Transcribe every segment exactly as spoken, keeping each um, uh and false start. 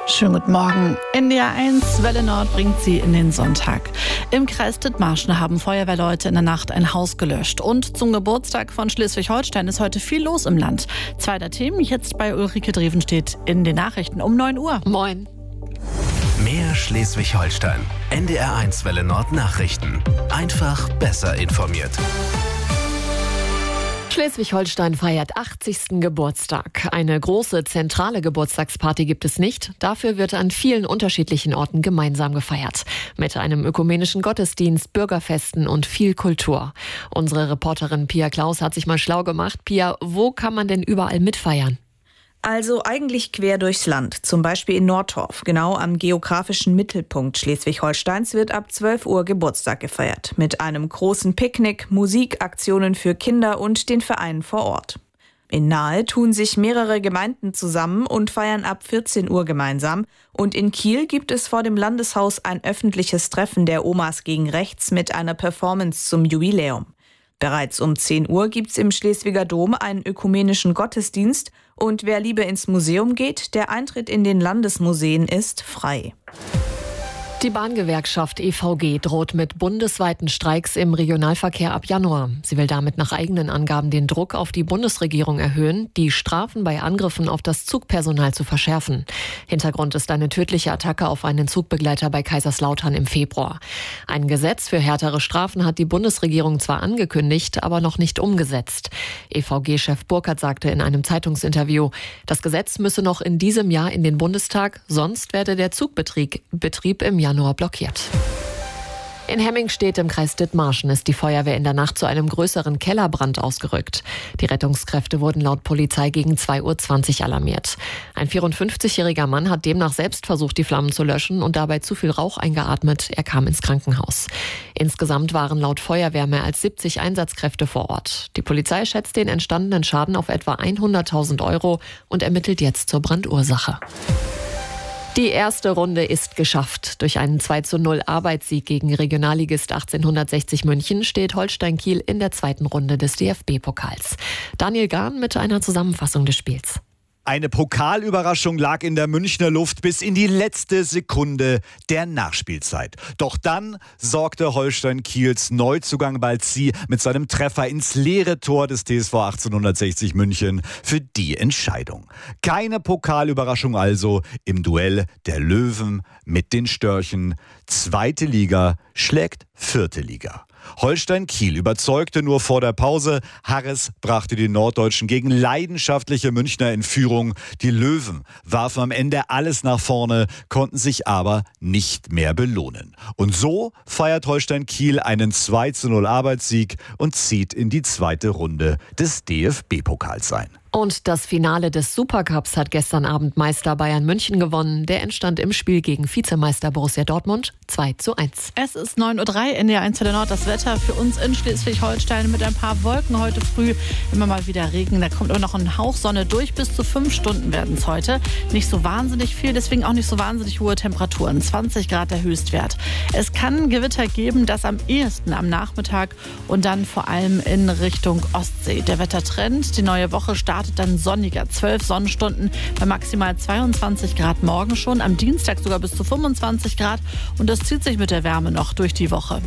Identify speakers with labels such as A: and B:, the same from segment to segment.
A: Schönen guten Morgen. N D R eins Welle Nord bringt Sie in den Sonntag. Im Kreis Dithmarschen haben Feuerwehrleute in der Nacht ein Haus gelöscht. Und zum Geburtstag von Schleswig-Holstein ist heute viel los im Land. Zwei der Themen jetzt bei Ulrike Drevenstedt in den Nachrichten um neun Uhr.
B: Moin.
C: Mehr Schleswig-Holstein. N D R eins Welle Nord Nachrichten. Einfach besser informiert.
B: Schleswig-Holstein feiert achtzigsten Geburtstag. Eine große zentrale Geburtstagsparty gibt es nicht. Dafür wird an vielen unterschiedlichen Orten gemeinsam gefeiert. Mit einem ökumenischen Gottesdienst, Bürgerfesten und viel Kultur. Unsere Reporterin Pia Klaus hat sich mal schlau gemacht. Pia, wo kann man denn überall mitfeiern?
D: Also eigentlich quer durchs Land, zum Beispiel in Nordtorf. Genau am geografischen Mittelpunkt Schleswig-Holsteins wird ab zwölf Uhr Geburtstag gefeiert. Mit einem großen Picknick, Musik, Aktionen für Kinder und den Vereinen vor Ort. In Nahe tun sich mehrere Gemeinden zusammen und feiern ab vierzehn Uhr gemeinsam. Und in Kiel gibt es vor dem Landeshaus ein öffentliches Treffen der Omas gegen Rechts mit einer Performance zum Jubiläum. Bereits um zehn Uhr gibt's im Schleswiger Dom einen ökumenischen Gottesdienst und wer lieber ins Museum geht, der Eintritt in den Landesmuseen ist frei.
B: Die Bahngewerkschaft E V G droht mit bundesweiten Streiks im Regionalverkehr ab Januar. Sie will damit nach eigenen Angaben den Druck auf die Bundesregierung erhöhen, die Strafen bei Angriffen auf das Zugpersonal zu verschärfen. Hintergrund ist eine tödliche Attacke auf einen Zugbegleiter bei Kaiserslautern im Februar. Ein Gesetz für härtere Strafen hat die Bundesregierung zwar angekündigt, aber noch nicht umgesetzt. E V G-Chef Burkhardt sagte in einem Zeitungsinterview, das Gesetz müsse noch in diesem Jahr in den Bundestag, sonst werde der Zugbetrieb Betrieb im Januar Januar blockiert. In Hemmingstedt im Kreis Dithmarschen ist die Feuerwehr in der Nacht zu einem größeren Kellerbrand ausgerückt. Die Rettungskräfte wurden laut Polizei gegen zwei Uhr zwanzig alarmiert. Ein vierundfünfzigjähriger Mann hat demnach selbst versucht, die Flammen zu löschen und dabei zu viel Rauch eingeatmet. Er kam ins Krankenhaus. Insgesamt waren laut Feuerwehr mehr als siebzig Einsatzkräfte vor Ort. Die Polizei schätzt den entstandenen Schaden auf etwa hunderttausend Euro und ermittelt jetzt zur Brandursache. Die erste Runde ist geschafft. Durch einen zwei zu null Arbeitssieg gegen Regionalligist achtzehnhundertsechzig München steht Holstein Kiel in der zweiten Runde des D F B-Pokals. Daniel Gahn mit einer Zusammenfassung des Spiels.
E: Eine Pokalüberraschung lag in der Münchner Luft bis in die letzte Sekunde der Nachspielzeit. Doch dann sorgte Holstein Kiels Neuzugang Balzi mit seinem Treffer ins leere Tor des T S V achtzehnhundertsechzig München für die Entscheidung. Keine Pokalüberraschung also im Duell der Löwen mit den Störchen. Zweite Liga schlägt vierte Liga. Holstein Kiel überzeugte nur vor der Pause. Harris brachte die Norddeutschen gegen leidenschaftliche Münchner in Führung. Die Löwen warfen am Ende alles nach vorne, konnten sich aber nicht mehr belohnen. Und so feiert Holstein Kiel einen zwei zu null Arbeitssieg und zieht in die zweite Runde des D F B-Pokals ein.
B: Und das Finale des Supercups hat gestern Abend Meister Bayern München gewonnen. Der entstand im Spiel gegen Vizemeister Borussia Dortmund zwei zu eins.
A: Es ist neun Uhr drei, N D R eins Welle Nord. Das Wetter für uns in Schleswig-Holstein mit ein paar Wolken heute früh. Immer mal wieder Regen. Da kommt immer noch ein Hauch Sonne durch. Bis zu fünf Stunden werden es heute. Nicht so wahnsinnig viel, deswegen auch nicht so wahnsinnig hohe Temperaturen. zwanzig Grad der Höchstwert. Es kann Gewitter geben, das am ehesten am Nachmittag und dann vor allem in Richtung Ostsee. Der Wettertrend, die neue Woche startet dann sonniger. zwölf Sonnenstunden bei maximal zweiundzwanzig Grad morgen schon. Am Dienstag sogar bis zu fünfundzwanzig Grad. Und das zieht sich mit der Wärme noch durch die Woche.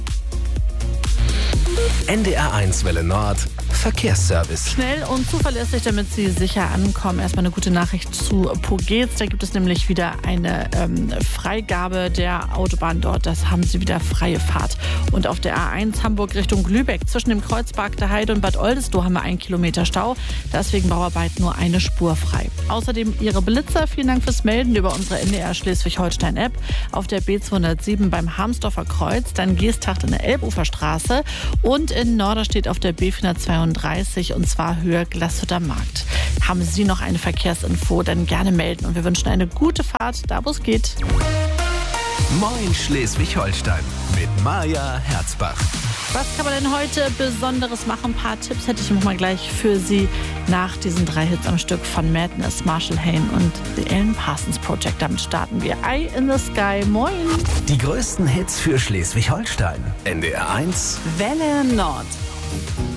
C: N D R eins Welle Nord Verkehrsservice.
A: Schnell und zuverlässig, damit Sie sicher ankommen. Erstmal eine gute Nachricht zu Pogez. Da gibt es nämlich wieder eine ähm, Freigabe der Autobahn dort. Das haben sie wieder freie Fahrt. Und auf der A eins Hamburg Richtung Lübeck zwischen dem Kreuzberg der Heide und Bad Oldesloe haben wir einen Kilometer Stau. Da ist wegen Bauarbeit nur eine Spur frei. Außerdem Ihre Blitzer. Vielen Dank fürs Melden über unsere N D R Schleswig-Holstein-App. Auf der B zweihundertsieben beim Harmsdorfer Kreuz, dann Geesthacht in der Elbuferstraße und in Norderstedt auf der B vierhundertzweiunddreißig und zwar Höhe Glashütter Markt. Haben Sie noch eine Verkehrsinfo, dann gerne melden und wir wünschen eine gute Fahrt, da wo es geht.
C: Moin Schleswig-Holstein mit Maja Herzbach.
A: Was kann man denn heute Besonderes machen? Ein paar Tipps hätte ich noch mal gleich für Sie nach diesen drei Hits am Stück von Madness, Marshall Hain und The Alan Parsons Project. Damit starten wir. Eye in the Sky. Moin.
C: Die größten Hits für Schleswig-Holstein. N D R eins
A: Welle Nord.